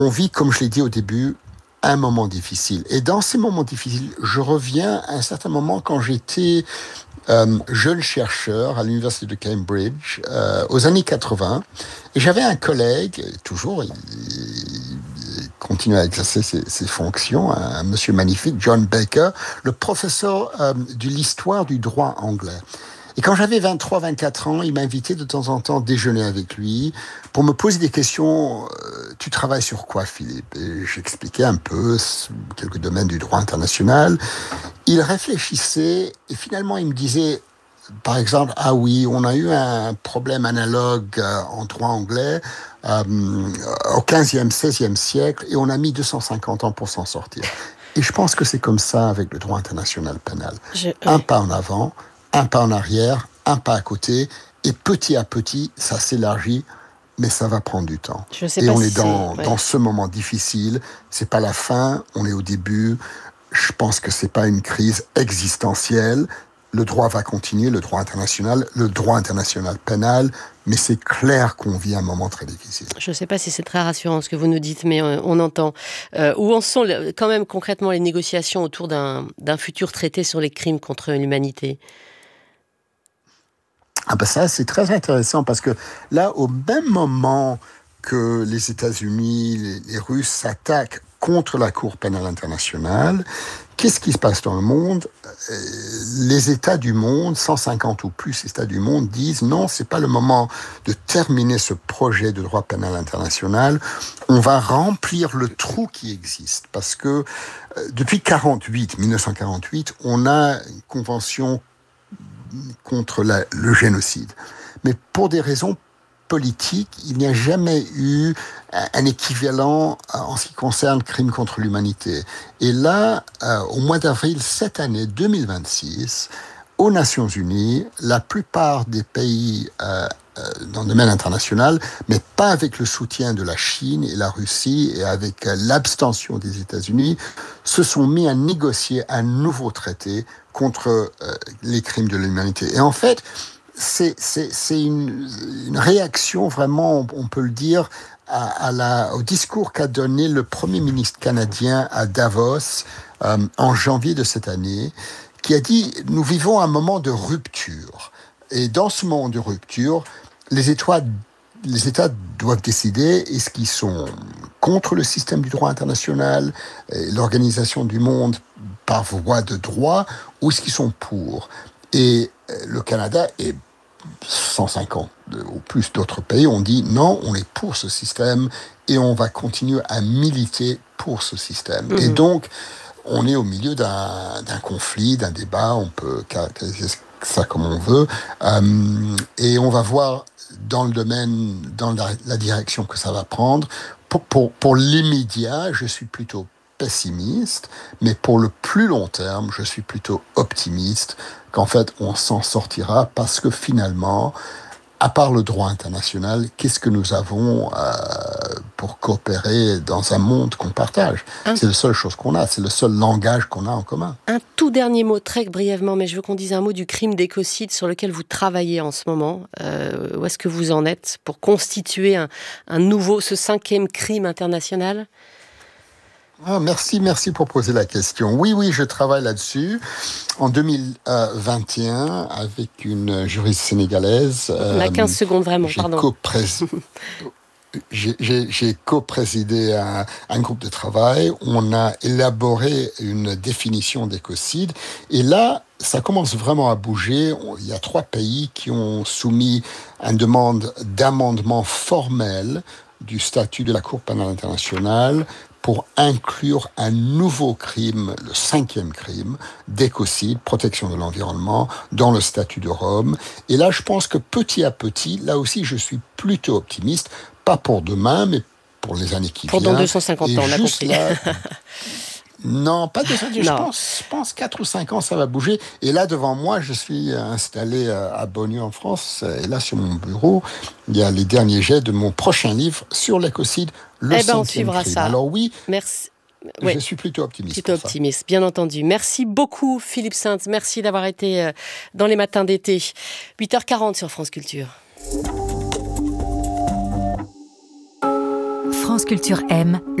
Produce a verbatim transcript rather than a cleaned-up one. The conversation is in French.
on vit, comme je l'ai dit au début, un moment difficile. Et dans ces moments difficiles, je reviens à un certain moment quand j'étais euh, jeune chercheur à l'université de Cambridge, euh, aux années quatre-vingts. Et j'avais un collègue, toujours, il, il continue à exercer ses, ses fonctions, un, un monsieur magnifique, John Baker, le professeur euh, de l'histoire du droit anglais. Et quand j'avais vingt-trois vingt-quatre ans, il m'invitait de temps en temps déjeuner avec lui pour me poser des questions. Euh, tu travailles sur quoi, Philippe? Et j'expliquais un peu quelques domaines du droit international. Il réfléchissait et finalement il me disait, par exemple, ah oui, on a eu un problème analogue euh, en droit anglais euh, au quinzième, seizième siècle et on a mis deux cent cinquante ans pour s'en sortir. Et je pense que c'est comme ça avec le droit international pénal. Je... Un Ouais. pas en avant, un pas en arrière, un pas à côté, et petit à petit, ça s'élargit, mais ça va prendre du temps. Je sais Et pas on si est dans, c'est... Ouais. dans ce moment difficile, c'est pas la fin, on est au début. Je pense que c'est pas une crise existentielle. Le droit va continuer, le droit international, le droit international pénal, mais c'est clair qu'on vit un moment très difficile. Je ne sais pas si c'est très rassurant ce que vous nous dites, mais euh, on entend. Euh, où en sont quand même concrètement les négociations autour d'un, d'un futur traité sur les crimes contre l'humanité ? Ah ben ça, c'est très intéressant parce que là, au même moment que les États-Unis, les, les Russes s'attaquent contre la Cour pénale internationale, qu'est-ce qui se passe dans le monde ? Les États du monde, cent cinquante ou plus États du monde, disent non, c'est pas le moment de terminer ce projet de droit pénal international. On va remplir le trou qui existe parce que euh, depuis quarante-huit, dix-neuf cent quarante-huit, on a une convention contre la, le génocide. Mais pour des raisons politiques, il n'y a jamais eu un équivalent en ce qui concerne le crime contre l'humanité. Et là, euh, au mois d'avril cette année, deux mille vingt-six, aux Nations Unies, la plupart des pays euh, euh, dans le domaine international, mais pas avec le soutien de la Chine et la Russie et avec euh, l'abstention des États-Unis, se sont mis à négocier un nouveau traité contre euh, les crimes de l'humanité. Et en fait, c'est, c'est, c'est une, une réaction vraiment, on peut le dire, à, à la, au discours qu'a donné le Premier ministre canadien à Davos euh, en janvier de cette année, qui a dit « Nous vivons un moment de rupture. » Et dans ce moment de rupture, les États, les États doivent décider est-ce qu'ils sont contre le système du droit international, et l'organisation du monde par voie de droit, ou est-ce qu'ils sont pour. Et le Canada et cent cinquante ou plus d'autres pays ont dit non, on est pour ce système et on va continuer à militer pour ce système. Mmh. Et donc, on est au milieu d'un, d'un conflit, d'un débat, on peut caractériser ça comme on veut, euh, et on va voir dans le domaine, dans la, la direction que ça va prendre. Pour, pour, pour l'immédiat, je suis plutôt pessimiste, mais pour le plus long terme, je suis plutôt optimiste qu'en fait, on s'en sortira parce que finalement, à part le droit international, qu'est-ce que nous avons euh, pour coopérer dans un monde qu'on partage ? Un... C'est la seule chose qu'on a, c'est le seul langage qu'on a en commun. Un tout dernier mot, très brièvement, mais je veux qu'on dise un mot du crime d'écocide sur lequel vous travaillez en ce moment. Euh, où est-ce que vous en êtes pour constituer un, un nouveau, ce cinquième crime international ? Ah, merci, merci pour poser la question. Oui, oui, je travaille là-dessus. En deux mille vingt et un, avec une juriste sénégalaise. On a quinze euh, secondes vraiment, j'ai pardon. Co-prés... j'ai, j'ai, j'ai co-présidé un, un groupe de travail. On a élaboré une définition d'écocide. Et là, ça commence vraiment à bouger. Il y a trois pays qui ont soumis une demande d'amendement formel du statut de la Cour pénale internationale pour inclure un nouveau crime, le cinquième crime, d'écocide, protection de l'environnement, dans le statut de Rome. Et là, je pense que petit à petit, là aussi, je suis plutôt optimiste, pas pour demain, mais pour les années qui pour viennent. Pour dans deux cent cinquante et ans, on a juste compris. Là, non, pas deux cent cinquante, je pense, je pense quatre ou cinq ans, ça va bouger. Et là, devant moi, je suis installé à Beaulieu, en France. Et là, sur mon bureau, il y a les derniers jets de mon prochain livre sur l'écocide, le eh ben, on cinquième suivra crime. ça. Alors oui, merci. Je oui. suis plutôt optimiste. Plutôt optimiste, bien entendu. Merci beaucoup, Philippe Saintes. Merci d'avoir été dans les matins d'été. huit heures quarante sur France Culture. France Culture M,